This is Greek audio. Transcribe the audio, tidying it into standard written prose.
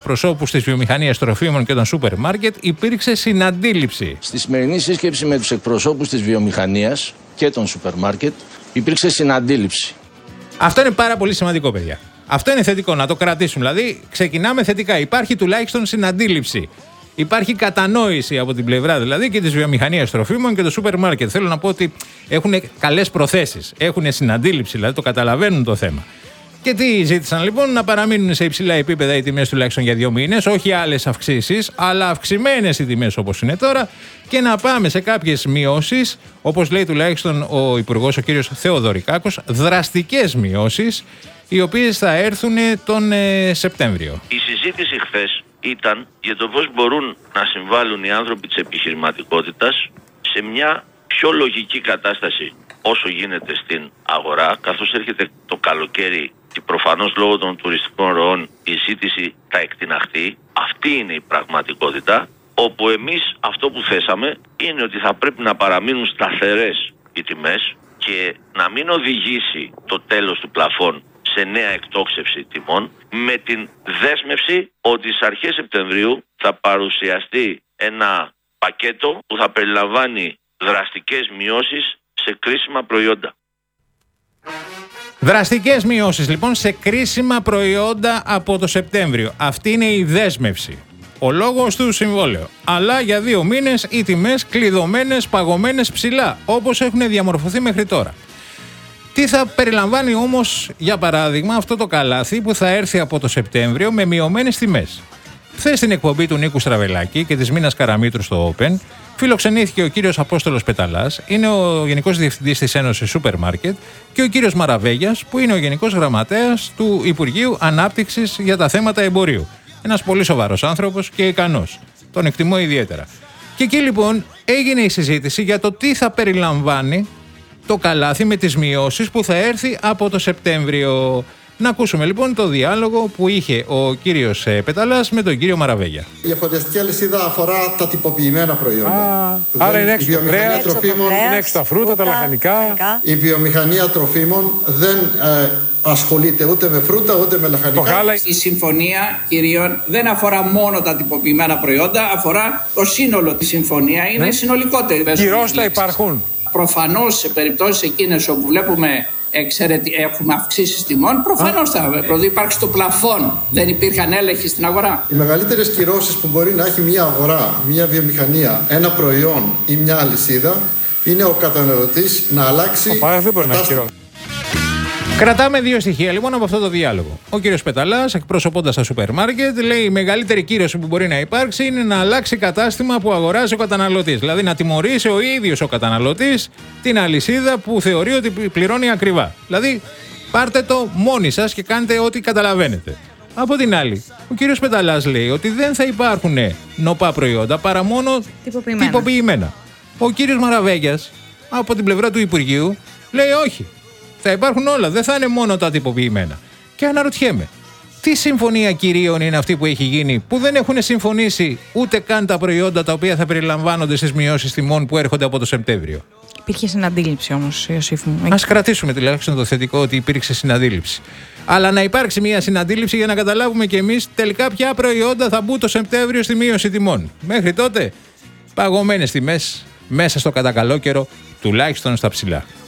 εκπροσώπους της βιομηχανίας τροφίμων και των σούπερ μάρκετ υπήρξε συναντήληψη. Στη σημερινή σύσκεψη με τους εκπροσώπους της βιομηχανίας και των σούπερ μάρκετ υπήρξε συναντήληψη. Αυτό είναι πάρα πολύ σημαντικό, παιδιά. Αυτό είναι θετικό, να το κρατήσουμε. Δηλαδή, ξεκινάμε θετικά. Υπάρχει τουλάχιστον συναντήληψη. Υπάρχει κατανόηση από την πλευρά δηλαδή και της βιομηχανίας τροφίμων και του σούπερ μάρκετ. Θέλω να πω ότι έχουν καλές προθέσεις. Έχουν συναντήληψη, δηλαδή το καταλαβαίνουν το θέμα. Και τι ζήτησαν λοιπόν? Να παραμείνουν σε υψηλά επίπεδα οι τιμές τουλάχιστον για 2 μήνες, όχι άλλες αυξήσεις, αλλά αυξημένες οι τιμές όπως είναι τώρα και να πάμε σε κάποιες μειώσεις, όπως λέει τουλάχιστον ο Υπουργός, ο κύριος Θεοδωρικάκος, δραστικές μειώσεις, οι οποίες θα έρθουν τον Σεπτέμβριο. Η συζήτηση χθες ήταν για το πώς μπορούν να συμβάλλουν οι άνθρωποι της επιχειρηματικότητας σε μια πιο λογική κατάσταση όσο γίνεται στην αγορά, καθώς έρχεται το καλοκαίρι και προφανώς λόγω των τουριστικών ροών η ζήτηση θα εκτιναχθεί. Αυτή είναι η πραγματικότητα, όπου εμείς αυτό που θέσαμε είναι ότι θα πρέπει να παραμείνουν σταθερές οι τιμές και να μην οδηγήσει το τέλος του πλαφών σε νέα εκτόξευση τιμών, με την δέσμευση ότι στις αρχές Σεπτεμβρίου θα παρουσιαστεί ένα πακέτο που θα περιλαμβάνει δραστικές μειώσεις σε κρίσιμα προϊόντα. Δραστικές μειώσεις λοιπόν σε κρίσιμα προϊόντα από το Σεπτέμβριο. Αυτή είναι η δέσμευση. Ο λόγος του συμβόλαιο. Αλλά για 2 μήνες οι τιμές κλειδωμένες, παγωμένες ψηλά, όπως έχουν διαμορφωθεί μέχρι τώρα. Τι θα περιλαμβάνει όμως, για παράδειγμα, αυτό το καλάθι που θα έρθει από το Σεπτέμβριο με μειωμένες τιμές? Χθες στην εκπομπή του Νίκου Στραβελάκη και της Μίνας Καραμήτρου στο Open φιλοξενήθηκε ο κύριος Απόστολος Πεταλάς, είναι ο Γενικός Διευθυντής της Ένωσης Σούπερ Μάρκετ, και ο κύριος Μαραβέγιας, που είναι ο Γενικός Γραμματέας του Υπουργείου Ανάπτυξης για τα θέματα εμπορίου. Ένας πολύ σοβαρός άνθρωπος και ικανός. Τον εκτιμώ ιδιαίτερα. Και εκεί λοιπόν έγινε η συζήτηση για το τι θα περιλαμβάνει το καλάθι με τις μειώσεις που θα έρθει από το Σεπτέμβριο. Να ακούσουμε λοιπόν το διάλογο που είχε ο κύριος Πεταλάς με τον κύριο Μαραβέγια. Η εφοδιαστική αλυσίδα αφορά τα τυποποιημένα προϊόντα. Άρα είναι έξω το κρέας, είναι έξω τα φρούτα, τα λαχανικά. Η βιομηχανία τροφίμων δεν ασχολείται ούτε με φρούτα ούτε με λαχανικά. Η συμφωνία κυρίων δεν αφορά μόνο τα τυποποιημένα προϊόντα, αφορά το σύνολο. Η συμφωνία είναι συνολικότερη. Κυρώσεις θα υπάρχουν. Προφανώς σε περιπτώσεις εκείνες όπου βλέπουμε έχουμε αυξήσεις τιμών, προφανώς θα υπάρξει το πλαφόν. Δεν υπήρχαν έλεγχοι στην αγορά. Οι μεγαλύτερες κυρώσεις που μπορεί να έχει μια αγορά, μια βιομηχανία, ένα προϊόν ή μια αλυσίδα είναι ο καταναλωτής να αλλάξει. Κρατάμε 2 στοιχεία λοιπόν από αυτό το διάλογο. Ο κύριος Πεταλάς, εκπροσωπώντας τα σούπερ μάρκετ, λέει η μεγαλύτερη κύρωση που μπορεί να υπάρξει είναι να αλλάξει κατάστημα που αγοράζει ο καταναλωτής. Δηλαδή να τιμωρήσει ο ίδιος ο καταναλωτής την αλυσίδα που θεωρεί ότι πληρώνει ακριβά. Δηλαδή πάρτε το μόνοι σας και κάντε ό,τι καταλαβαίνετε. Από την άλλη, ο κύριος Πεταλάς λέει ότι δεν θα υπάρχουν νοπά προϊόντα παρά μόνο τυποποιημένα. Ο κύριος Μαραβέγιας, από την πλευρά του Υπουργείου, λέει όχι. Θα υπάρχουν όλα, δεν θα είναι μόνο τα τυποποιημένα. Και αναρωτιέμαι, τι συμφωνία κυρίων είναι αυτή που έχει γίνει, που δεν έχουν συμφωνήσει ούτε καν τα προϊόντα τα οποία θα περιλαμβάνονται στις μειώσεις τιμών που έρχονται από το Σεπτέμβριο? Υπήρχε συναντήληψη όμως, Ιωσήφ μου. Ας κρατήσουμε τουλάχιστον το θετικό ότι υπήρξε συναντήληψη. Αλλά να υπάρξει μια συναντήληψη για να καταλάβουμε κι εμείς τελικά ποια προϊόντα θα μπουν το Σεπτέμβριο στη μείωση τιμών. Μέχρι τότε, παγωμένες τιμές μέσα στο κατακαλό καιρό, τουλάχιστον στα ψηλά.